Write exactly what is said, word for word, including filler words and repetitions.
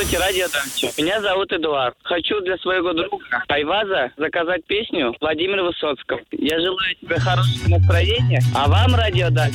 Здравствуйте, радиодача. Меня зовут Эдуард. Хочу для своего друга Айваза заказать песню Владимира Высоцкого. Я желаю тебе хорошего настроения, а вам, радиодача,